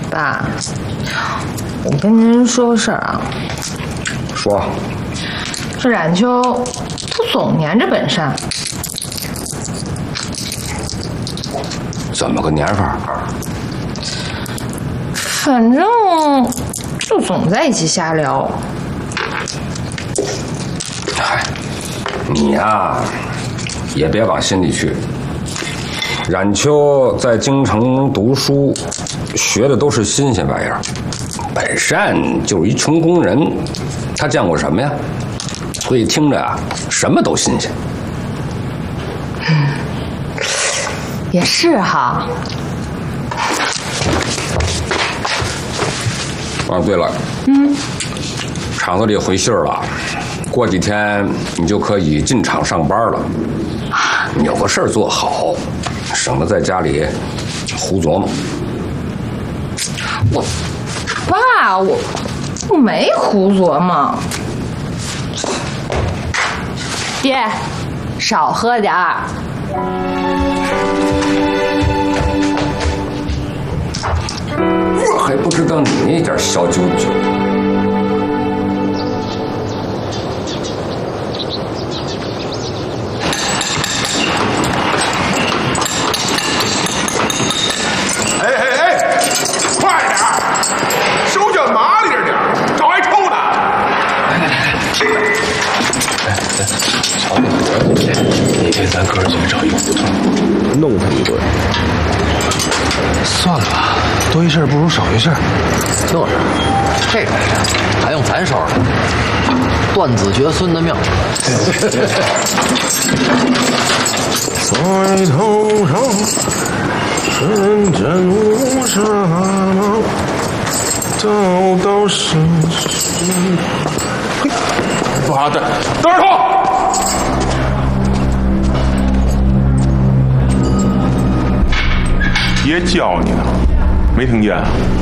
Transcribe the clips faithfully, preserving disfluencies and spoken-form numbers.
爸，我跟您说个事儿啊。 说。 这冉秋，他总粘着本善。 怎么个粘法？ 反正就总在一起瞎聊。 嗨，你呀，也别往心里去。冉秋在京城读书，学的都是新鲜玩意儿。本善就是一穷工人，他见过什么呀？所以听着啊，什么都新鲜。 嗯，也是哈。 啊，对了， 嗯， 厂子里回信了，过几天你就可以进厂上班了。你有个事儿做好，省得在家里胡琢磨。 我，爸，我我没胡琢磨。爹，少喝点儿。 我还不知道你那点小九九。 哎哎哎，快点儿！手脚麻利着点儿，找挨抽呢。 瞧你活的，哪天咱哥儿几个找一胡同，弄他一顿。算了吧，多一事不如少一事。 就是，这个呀，还用咱收拾？断子绝孙的命。 在头上，人间无沙漠，道道是是。嘿，妈的，等着说！ 别叫你呢，没听见？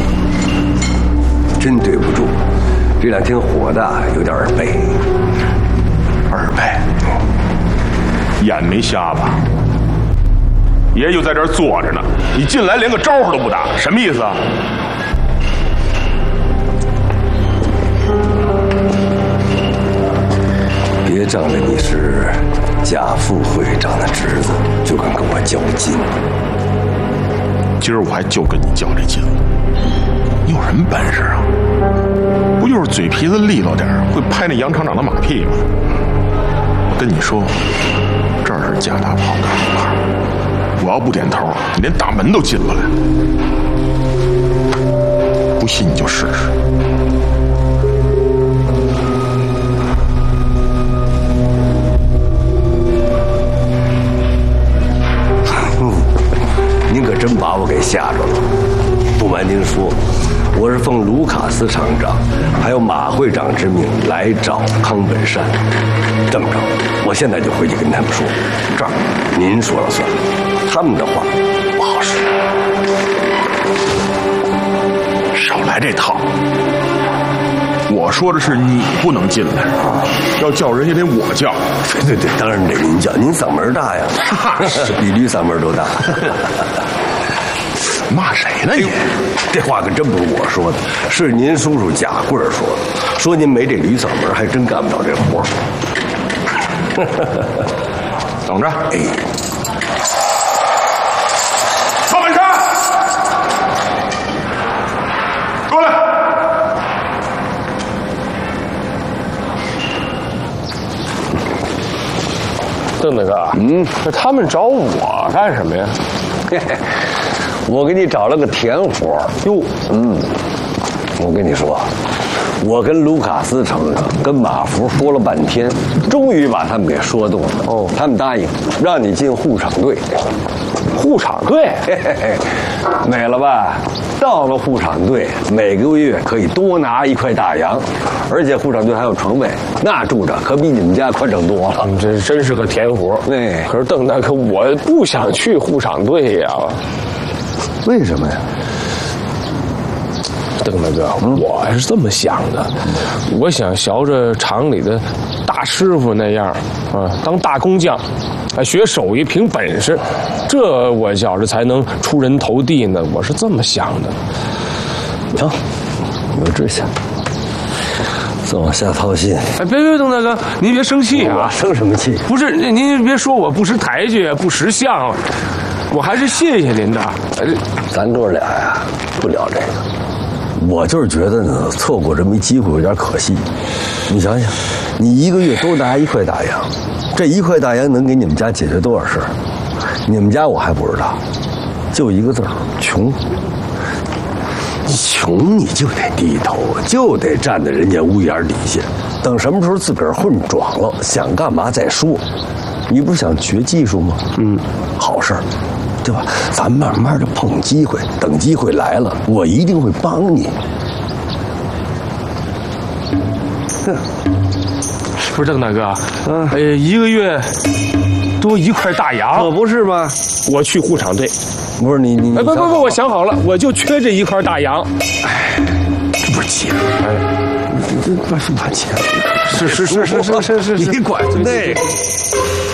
真对不住，这两天火的有点耳背。 耳背？眼没瞎吧？爷就在这儿坐着呢，你进来连个招呼都不打，什么意思啊？ 别仗着你是贾副会长的侄子，就敢跟我较劲。 今儿我还就跟你较这劲了，你有什么本事啊？不就是嘴皮子利落点，会拍那杨厂长的马屁吗？我跟你说，这儿是贾大炮干的牌，我要不点头，你连大门都进不来。不信你就试试。 您可真把我给吓着了。不瞒您说，我是奉卢卡斯厂长还有马会长之命来找康本善。这么着，我现在就回去跟他们说，这儿您说了算，他们的话不好使。 少来这套！我说的是你不能进来，要叫人也得我叫。 对对对，当然得您叫，您嗓门大呀，比驴嗓门都大。 骂谁呢你？ 这话可真不是我说的，是您叔叔贾贵儿说的，说您没这驴嗓门，还真干不了这活。 等着， 哎， 曹本山，过来。 邓大哥，嗯，那他们找我干什么呀？ 嘿嘿，我给你找了个甜活哟。嗯，我跟你说，我跟卢卡斯厂长跟马福说了半天，终于把他们给说动了。哦，他们答应让你进护厂队。 护厂队， 嘿嘿嘿，美了吧？到了护厂队，每个月可以多拿一块大洋，而且护厂队还有床位，那住着可比你们家宽敞多了。 嗯，这真是个甜活。 对， 可是邓大哥，我不想去护厂队呀。 为什么呀？ 邓大哥，嗯、我是这么想的，我想学着厂里的大师傅那样啊，当大工匠，啊，学手艺凭本事，这我觉着才能出人头地呢。我是这么想的。 成，有志向，再往下操心。 哎，别别，邓大哥，您别生气啊！ 生什么气？ 不是，您别说我不识抬举，不识相，我还是谢谢您的。 咱哥俩呀，不聊这个。我就是觉得呢，错过这么一机会有点可惜。你想想，你一个月多拿一块大洋，这一块大洋能给你们家解决多少事儿？你们家我还不知道，就一个字儿，穷。你穷你就得低头，就得站在人家屋檐底下，等什么时候自个儿混壮了，想干嘛再说。你不是想学技术吗？嗯，好事儿，对吧？咱慢慢的碰机会，等机会来了，我一定会帮你。哼， 不是邓大哥，嗯，哎，一个月多一块大洋， 可不是吗？ 我去护场队。 不是你你哎，不不不，我想好了，我就缺这一块大洋。 哎，这不是钱，哎，你这把把钱， 是是是是是是是， 你管那个。